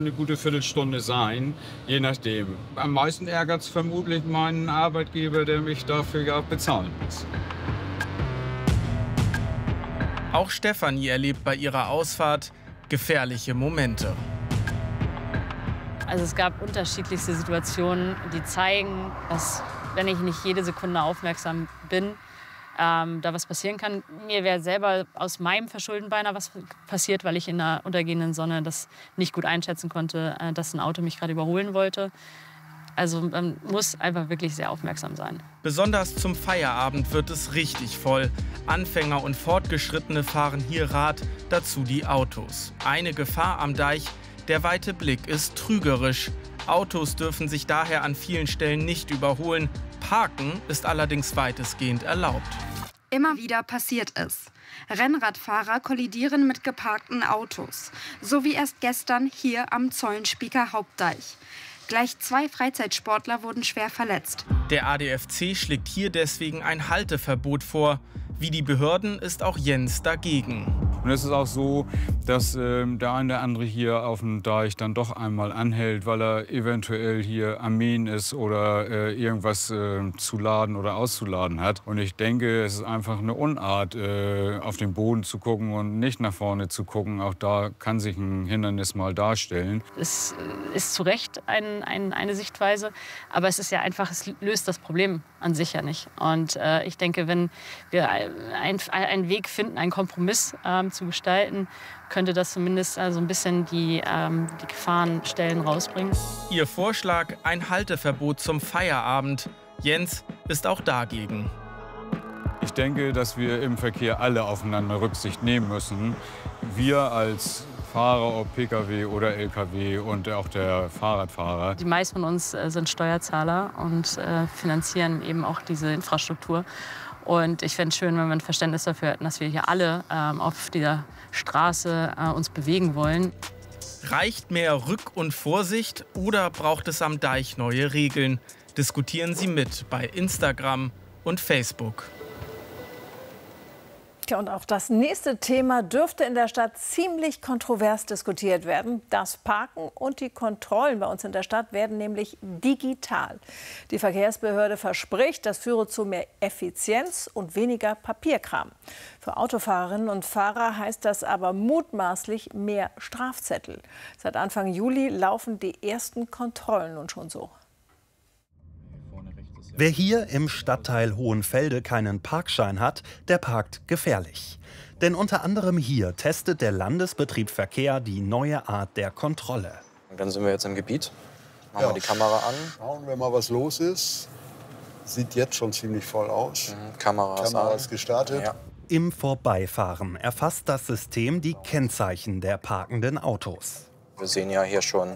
Eine gute Viertelstunde sein, je nachdem. Am meisten ärgert es vermutlich meinen Arbeitgeber, der mich dafür ja bezahlen muss. Auch Stefanie erlebt bei ihrer Ausfahrt gefährliche Momente. Also es gab unterschiedlichste Situationen, die zeigen, dass, wenn ich nicht jede Sekunde aufmerksam bin, da was passieren kann. Mir wäre selber aus meinem Verschulden beinahe was passiert, weil ich in der untergehenden Sonne das nicht gut einschätzen konnte, dass ein Auto mich gerade überholen wollte. Also man muss einfach wirklich sehr aufmerksam sein. Besonders zum Feierabend wird es richtig voll. Anfänger und Fortgeschrittene fahren hier Rad, dazu die Autos. Eine Gefahr am Deich: der weite Blick ist trügerisch. Autos dürfen sich daher an vielen Stellen nicht überholen. Parken ist allerdings weitestgehend erlaubt. Immer wieder passiert es. Rennradfahrer kollidieren mit geparkten Autos. So wie erst gestern hier am Zollenspieker Hauptdeich. Gleich 2 Freizeitsportler wurden schwer verletzt. Der ADFC schlägt hier deswegen ein Halteverbot vor. Wie die Behörden ist auch Jens dagegen. Und es ist auch so, dass der eine oder andere hier auf dem Deich dann doch einmal anhält, weil er eventuell hier am Mähen ist oder irgendwas zu laden oder auszuladen hat. Und ich denke, es ist einfach eine Unart, auf den Boden zu gucken und nicht nach vorne zu gucken. Auch da kann sich ein Hindernis mal darstellen. Es ist zu Recht eine Sichtweise, aber es ist ja einfach, es löst das Problem an sich ja nicht. Und ich denke, wenn wir einen Weg finden, einen Kompromiss zu gestalten, könnte das zumindest so ein bisschen die Gefahrenstellen rausbringen. Ihr Vorschlag: ein Halteverbot zum Feierabend. Jens ist auch dagegen. Ich denke, dass wir im Verkehr alle aufeinander Rücksicht nehmen müssen. Wir als Fahrer, ob Pkw oder Lkw und auch der Fahrradfahrer. Die meisten von uns sind Steuerzahler und finanzieren eben auch diese Infrastruktur. Und ich fände es schön, wenn wir ein Verständnis dafür hätten, dass wir hier alle auf dieser Straße uns bewegen wollen. Reicht mehr Rück- und Vorsicht oder braucht es am Deich neue Regeln? Diskutieren Sie mit bei Instagram und Facebook. Ja, und auch das nächste Thema dürfte in der Stadt ziemlich kontrovers diskutiert werden. Das Parken und die Kontrollen bei uns in der Stadt werden nämlich digital. Die Verkehrsbehörde verspricht, das führe zu mehr Effizienz und weniger Papierkram. Für Autofahrerinnen und Fahrer heißt das aber mutmaßlich mehr Strafzettel. Seit Anfang Juli laufen die ersten Kontrollen nun schon so. Wer hier im Stadtteil Hohenfelde keinen Parkschein hat, der parkt gefährlich. Denn unter anderem hier testet der Landesbetrieb Verkehr die neue Art der Kontrolle. Und dann sind wir jetzt im Gebiet, machen wir die Kamera an. Schauen wir mal, was los ist. Sieht jetzt schon ziemlich voll aus. Kamera ist gestartet. Ja. Im Vorbeifahren erfasst das System die Kennzeichen der parkenden Autos. Wir sehen ja hier schon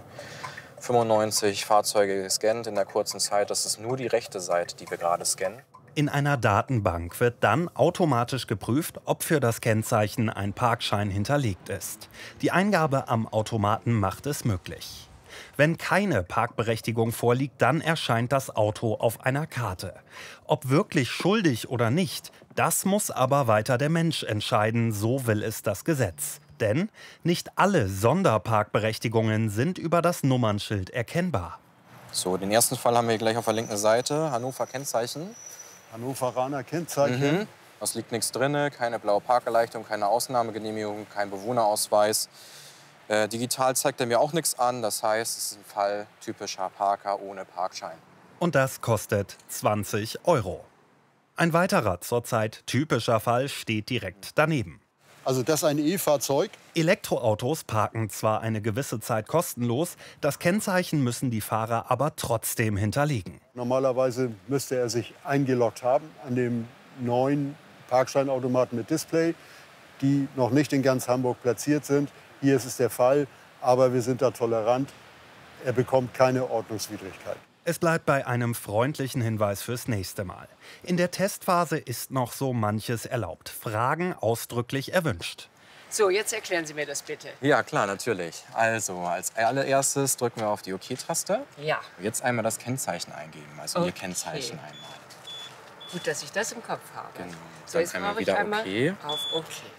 95 Fahrzeuge gescannt in der kurzen Zeit. Das ist nur die rechte Seite, die wir gerade scannen. In einer Datenbank wird dann automatisch geprüft, ob für das Kennzeichen ein Parkschein hinterlegt ist. Die Eingabe am Automaten macht es möglich. Wenn keine Parkberechtigung vorliegt, dann erscheint das Auto auf einer Karte. Ob wirklich schuldig oder nicht, das muss aber weiter der Mensch entscheiden, so will es das Gesetz. Denn nicht alle Sonderparkberechtigungen sind über das Nummernschild erkennbar. So, den ersten Fall haben wir gleich auf der linken Seite. Hannover Kennzeichen. Hannoveraner Kennzeichen. Es liegt nichts drin, keine blaue Parkerleichterung, keine Ausnahmegenehmigung, kein Bewohnerausweis. Digital zeigt er mir auch nichts an. Das heißt, es ist ein Fall typischer Parker ohne Parkschein. Und das kostet 20 €. Ein weiterer zurzeit typischer Fall steht direkt daneben. Also das ist ein E-Fahrzeug. Elektroautos parken zwar eine gewisse Zeit kostenlos, das Kennzeichen müssen die Fahrer aber trotzdem hinterlegen. Normalerweise müsste er sich eingeloggt haben an dem neuen Parkscheinautomaten mit Display, die noch nicht in ganz Hamburg platziert sind. Hier ist es der Fall, aber wir sind da tolerant. Er bekommt keine Ordnungswidrigkeit. Es bleibt bei einem freundlichen Hinweis fürs nächste Mal. In der Testphase ist noch so manches erlaubt. Fragen ausdrücklich erwünscht. So, jetzt erklären Sie mir das bitte. Ja, klar, natürlich. Also, als allererstes drücken wir auf die OK-Taste. Ja. Jetzt einmal das Kennzeichen eingeben, also Ihr Kennzeichen einmal. Gut, dass ich das im Kopf habe. Genau. So, jetzt Dann einmal brauche ich wieder einmal OK. auf OK.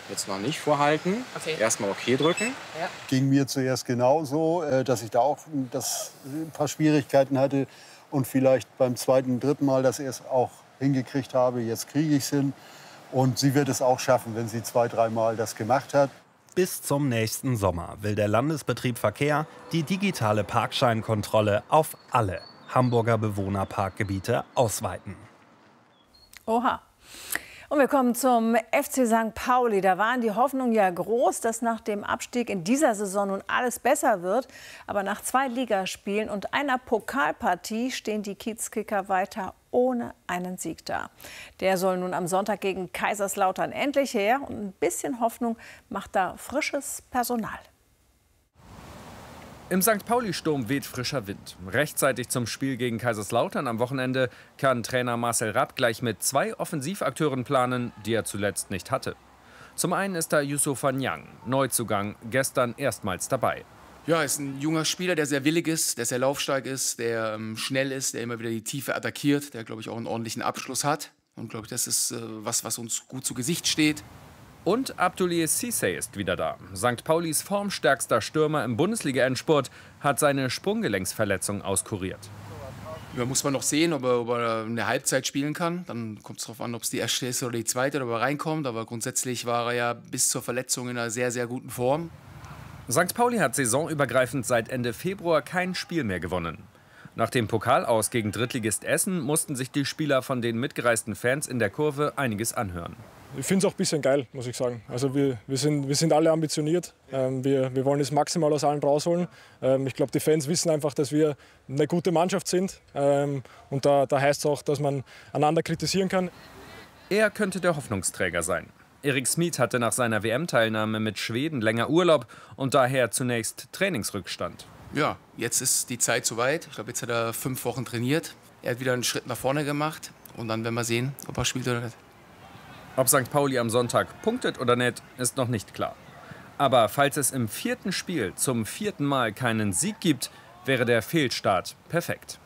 Jetzt noch nicht vorhalten. Okay. Erstmal OK drücken. Ja. Ging mir zuerst genauso, dass ich da auch ein paar Schwierigkeiten hatte und vielleicht beim zweiten, dritten Mal das erst auch hingekriegt habe. Jetzt kriege ich es hin und sie wird es auch schaffen, wenn sie 2-, 3 Mal das gemacht hat. Bis zum nächsten Sommer will der Landesbetrieb Verkehr die digitale Parkscheinkontrolle auf alle Hamburger Bewohnerparkgebiete ausweiten. Oha. Und wir kommen zum FC St. Pauli. Da waren die Hoffnungen ja groß, dass nach dem Abstieg in dieser Saison nun alles besser wird. Aber nach 2 Ligaspielen und einer Pokalpartie stehen die Kiezkicker weiter ohne einen Sieg da. Der soll nun am Sonntag gegen Kaiserslautern endlich her. Und ein bisschen Hoffnung macht da frisches Personal. Im St. Pauli-Sturm weht frischer Wind. Rechtzeitig zum Spiel gegen Kaiserslautern am Wochenende kann Trainer Marcel Rapp gleich mit 2 Offensivakteuren planen, die er zuletzt nicht hatte. Zum einen ist da Yusufa Niang, Neuzugang, gestern erstmals dabei. Ja, ist ein junger Spieler, der sehr willig ist, der sehr laufstark ist, der schnell ist, der immer wieder die Tiefe attackiert, der, glaube ich, auch einen ordentlichen Abschluss hat. Und, glaube ich, das ist was uns gut zu Gesicht steht. Und Abdoulaye Cissé ist wieder da. St. Paulis formstärkster Stürmer im Bundesliga-Endspurt hat seine Sprunggelenksverletzung auskuriert. Ja, muss man noch sehen, ob er eine Halbzeit spielen kann. Dann kommt es darauf an, ob es die erste ist oder die zweite oder ob er reinkommt. Aber grundsätzlich war er ja bis zur Verletzung in einer sehr, sehr guten Form. St. Pauli hat saisonübergreifend seit Ende Februar kein Spiel mehr gewonnen. Nach dem Pokalaus gegen Drittligist Essen mussten sich die Spieler von den mitgereisten Fans in der Kurve einiges anhören. Ich finde es auch ein bisschen geil, muss ich sagen. Also wir sind alle ambitioniert. Wir wollen das maximal aus allen rausholen. Ich glaube, die Fans wissen einfach, dass wir eine gute Mannschaft sind. Und da heißt es auch, dass man einander kritisieren kann. Er könnte der Hoffnungsträger sein. Erik Smith hatte nach seiner WM-Teilnahme mit Schweden länger Urlaub und daher zunächst Trainingsrückstand. Ja, jetzt ist die Zeit soweit. Ich glaube, jetzt hat er 5 Wochen trainiert. Er hat wieder einen Schritt nach vorne gemacht. Und dann werden wir sehen, ob er spielt oder nicht. Ob St. Pauli am Sonntag punktet oder nicht, ist noch nicht klar. Aber falls es im 4. Spiel zum 4. Mal keinen Sieg gibt, wäre der Fehlstart perfekt.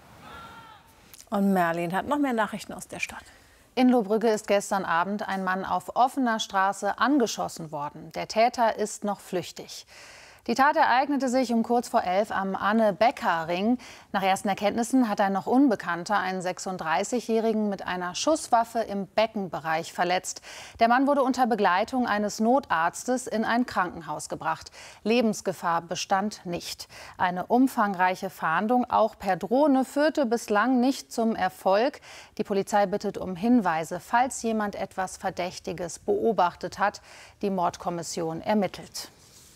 Und Merlin hat noch mehr Nachrichten aus der Stadt. In Lohbrügge ist gestern Abend ein Mann auf offener Straße angeschossen worden. Der Täter ist noch flüchtig. Die Tat ereignete sich um kurz vor 11 am Anne-Becker-Ring. Nach ersten Erkenntnissen hat ein noch Unbekannter einen 36-Jährigen mit einer Schusswaffe im Beckenbereich verletzt. Der Mann wurde unter Begleitung eines Notarztes in ein Krankenhaus gebracht. Lebensgefahr bestand nicht. Eine umfangreiche Fahndung, auch per Drohne, führte bislang nicht zum Erfolg. Die Polizei bittet um Hinweise, falls jemand etwas Verdächtiges beobachtet hat. Die Mordkommission ermittelt.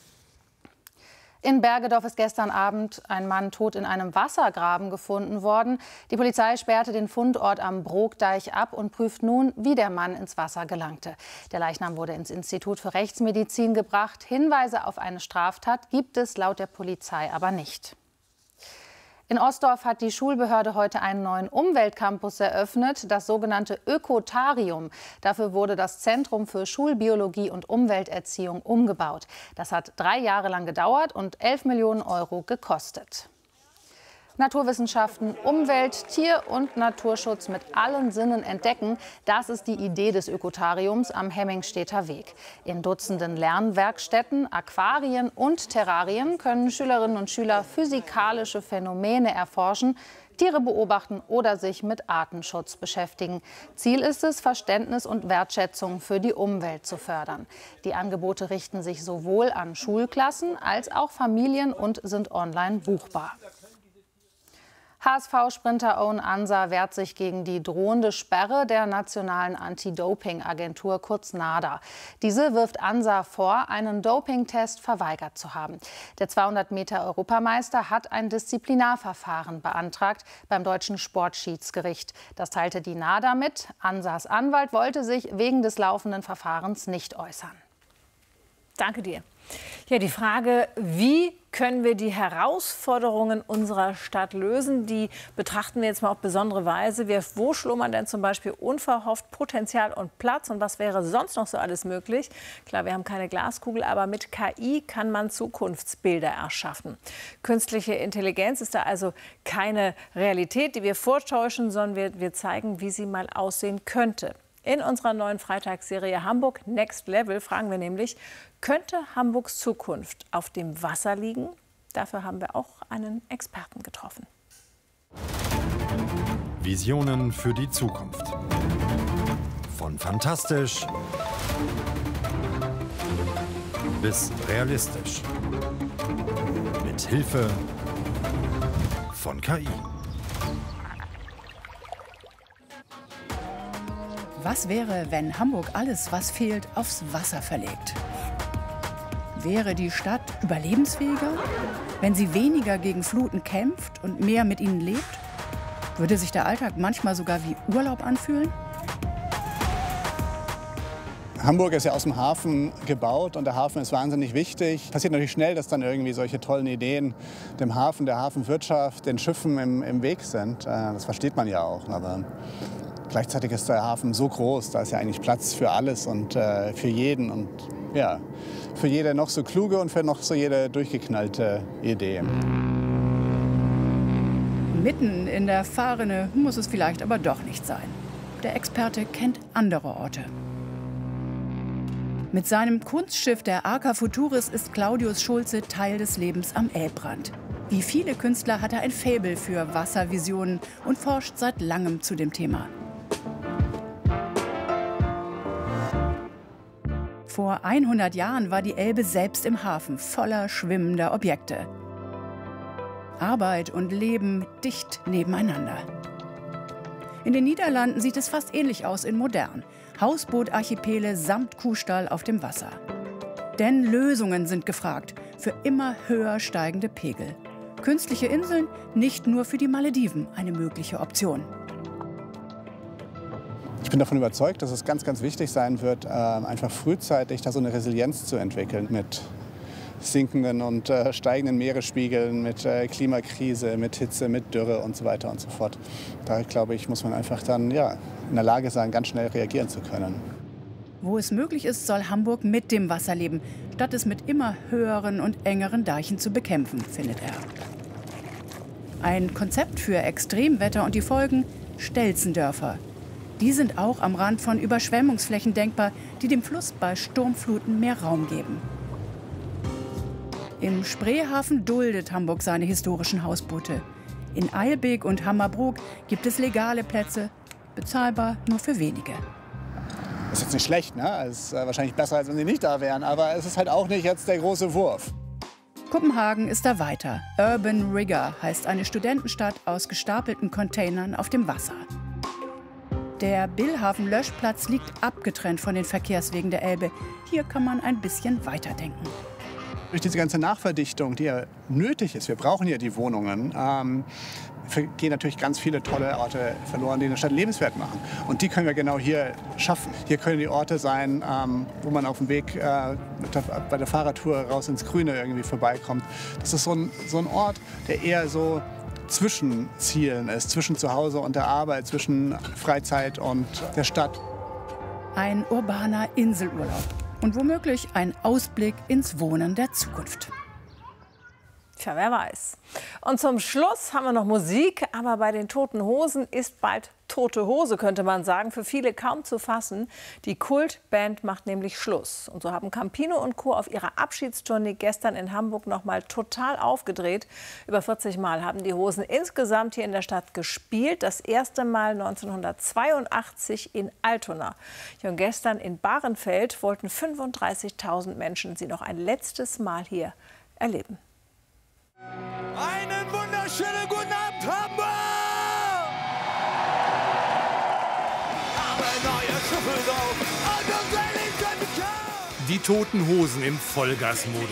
In Bergedorf ist gestern Abend ein Mann tot in einem Wassergraben gefunden worden. Die Polizei sperrte den Fundort am Brokdeich ab und prüft nun, wie der Mann ins Wasser gelangte. Der Leichnam wurde ins Institut für Rechtsmedizin gebracht. Hinweise auf eine Straftat gibt es laut der Polizei aber nicht. In Osdorf hat die Schulbehörde heute einen neuen Umweltcampus eröffnet, das sogenannte Ökotarium. Dafür wurde das Zentrum für Schulbiologie und Umwelterziehung umgebaut. Das hat 3 Jahre lang gedauert und 11 Millionen Euro gekostet. Naturwissenschaften, Umwelt, Tier- und Naturschutz mit allen Sinnen entdecken. Das ist die Idee des Ökotariums am Hemmingstedter Weg. In Dutzenden Lernwerkstätten, Aquarien und Terrarien können Schülerinnen und Schüler physikalische Phänomene erforschen, Tiere beobachten oder sich mit Artenschutz beschäftigen. Ziel ist es, Verständnis und Wertschätzung für die Umwelt zu fördern. Die Angebote richten sich sowohl an Schulklassen als auch Familien und sind online buchbar. HSV-Sprinter Owen Ansah wehrt sich gegen die drohende Sperre der nationalen Anti-Doping-Agentur, kurz NADA. Diese wirft Ansah vor, einen Dopingtest verweigert zu haben. Der 200-Meter-Europameister hat ein Disziplinarverfahren beantragt beim deutschen Sportschiedsgericht. Das teilte die NADA mit. Ansahs Anwalt wollte sich wegen des laufenden Verfahrens nicht äußern. Danke dir. Ja, die Frage, wie können wir die Herausforderungen unserer Stadt lösen, die betrachten wir jetzt mal auf besondere Weise. Wo schlummern denn zum Beispiel unverhofft Potenzial und Platz und was wäre sonst noch so alles möglich? Klar, wir haben keine Glaskugel, aber mit KI kann man Zukunftsbilder erschaffen. Künstliche Intelligenz ist da also keine Realität, die wir vortäuschen, sondern wir zeigen, wie sie mal aussehen könnte. In unserer neuen Freitagsserie Hamburg Next Level fragen wir nämlich, könnte Hamburgs Zukunft auf dem Wasser liegen? Dafür haben wir auch einen Experten getroffen. Visionen für die Zukunft. Von fantastisch bis realistisch. Mit Hilfe von KI. Was wäre, wenn Hamburg alles, was fehlt, aufs Wasser verlegt? Wäre die Stadt überlebensfähiger, wenn sie weniger gegen Fluten kämpft und mehr mit ihnen lebt? Würde sich der Alltag manchmal sogar wie Urlaub anfühlen? Hamburg ist ja aus dem Hafen gebaut und der Hafen ist wahnsinnig wichtig. Passiert natürlich schnell, dass dann irgendwie solche tollen Ideen dem Hafen, der Hafenwirtschaft, den Schiffen im Weg sind. Das versteht man ja auch. Aber gleichzeitig ist der Hafen so groß, da ist ja eigentlich Platz für alles und für jeden. Und ja, für jede noch so kluge und für noch so jede durchgeknallte Idee. Mitten in der Fahrrinne muss es vielleicht aber doch nicht sein. Der Experte kennt andere Orte. Mit seinem Kunstschiff der Arca Futuris ist Claudius Schulze Teil des Lebens am Elbrand. Wie viele Künstler hat er ein Faible für Wasservisionen und forscht seit langem zu dem Thema. Vor 100 Jahren war die Elbe selbst im Hafen voller schwimmender Objekte. Arbeit und Leben dicht nebeneinander. In den Niederlanden sieht es fast ähnlich aus in modern. Hausbootarchipele samt Kuhstall auf dem Wasser. Denn Lösungen sind gefragt für immer höher steigende Pegel. Künstliche Inseln nicht nur für die Malediven eine mögliche Option. Ich bin davon überzeugt, dass es ganz, ganz wichtig sein wird, einfach frühzeitig da so eine Resilienz zu entwickeln mit sinkenden und steigenden Meeresspiegeln, mit Klimakrise, mit Hitze, mit Dürre und so weiter und so fort. Da, glaube ich, muss man einfach dann in der Lage sein, ganz schnell reagieren zu können. Wo es möglich ist, soll Hamburg mit dem Wasser leben, statt es mit immer höheren und engeren Deichen zu bekämpfen, findet er. Ein Konzept für Extremwetter und die Folgen: Stelzendörfer. Die sind auch am Rand von Überschwemmungsflächen denkbar, die dem Fluss bei Sturmfluten mehr Raum geben. Im Spreehafen duldet Hamburg seine historischen Hausboote. In Eilbek und Hammerbrook gibt es legale Plätze, bezahlbar nur für wenige. Das ist jetzt nicht schlecht, ne? Es ist wahrscheinlich besser, als wenn sie nicht da wären. Aber es ist halt auch nicht jetzt der große Wurf. Kopenhagen ist da weiter. Urban Rigger heißt eine Studentenstadt aus gestapelten Containern auf dem Wasser. Der Billhafen-Löschplatz liegt abgetrennt von den Verkehrswegen der Elbe. Hier kann man ein bisschen weiterdenken. Durch diese ganze Nachverdichtung, die ja nötig ist, wir brauchen ja die Wohnungen, gehen natürlich ganz viele tolle Orte verloren, die eine Stadt lebenswert machen. Und die können wir genau hier schaffen. Hier können die Orte sein, wo man auf dem Weg bei der Fahrradtour raus ins Grüne irgendwie vorbeikommt. Das ist so ein Ort, der eher so zwischen Zielen ist, zwischen Zuhause und der Arbeit, zwischen Freizeit und der Stadt. Ein urbaner Inselurlaub. Und womöglich ein Ausblick ins Wohnen der Zukunft. Tja, wer weiß. Und zum Schluss haben wir noch Musik, aber bei den Toten Hosen ist bald tote Hose, könnte man sagen. Für viele kaum zu fassen. Die Kultband macht nämlich Schluss. Und so haben Campino und Co. auf ihrer Abschiedstournee gestern in Hamburg noch mal total aufgedreht. Über 40 Mal haben die Hosen insgesamt hier in der Stadt gespielt. Das erste Mal 1982 in Altona. Ja, und gestern in Bahrenfeld wollten 35.000 Menschen sie noch ein letztes Mal hier erleben. Einen wunderschönen guten Abend, Hamburg! Die Toten Hosen im Vollgasmodus.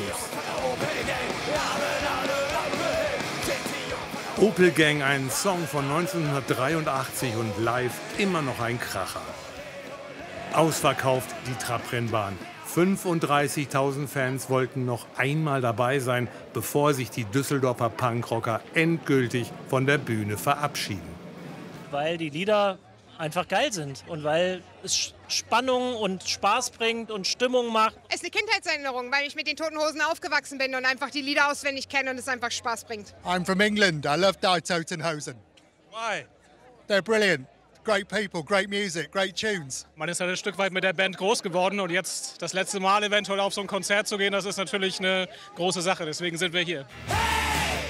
Opel Gang, ein Song von 1983 und live immer noch ein Kracher. Ausverkauft die Trabrennbahn. 35.000 Fans wollten noch einmal dabei sein, bevor sich die Düsseldorfer Punkrocker endgültig von der Bühne verabschieden. Weil die Lieder einfach geil sind und weil es Spannung und Spaß bringt und Stimmung macht. Es ist eine Kindheitserinnerung, weil ich mit den Toten Hosen aufgewachsen bin und einfach die Lieder auswendig kenne und es einfach Spaß bringt. I'm from England. I love Die Toten Hosen. Why? They're brilliant. great people, great music, great tunes. Man ist halt ein Stück weit mit der Band groß geworden und jetzt das letzte Mal eventuell auf so ein Konzert zu gehen, das ist natürlich eine große Sache. Deswegen sind wir hier. Hey!